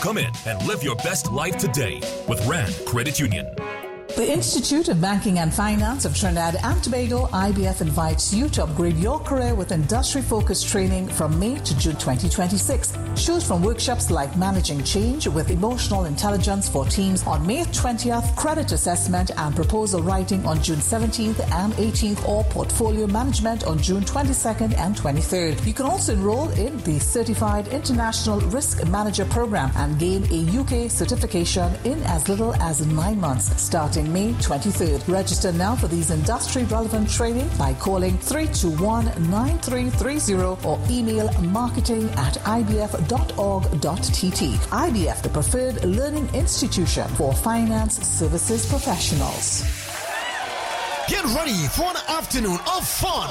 Come in and live your best life today with Rand Credit Union. The Institute of Banking and Finance of Trinidad and Tobago, IBF, invites you to upgrade your career with industry-focused training from May to June 2026. Choose from workshops like Managing Change with Emotional Intelligence for Teams on May 20th, Credit Assessment and Proposal Writing on June 17th and 18th, or Portfolio Management on June 22nd and 23rd. You can also enroll in the Certified International Risk Manager Program and gain a UK certification in as little as 9 months, starting May 23rd. Register now for these industry-relevant training by calling 321-9330 or email marketing@ibf.org.tt. IBF, the preferred learning institution for finance services professionals. Get ready for an afternoon of fun